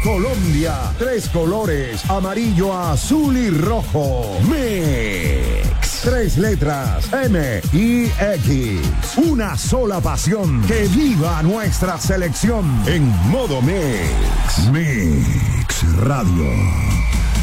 Colombia, 3 colores, amarillo, azul y rojo. Mix, 3 letras, M-I-X. Una sola pasión, que viva nuestra selección en modo Mix. Mix Radio.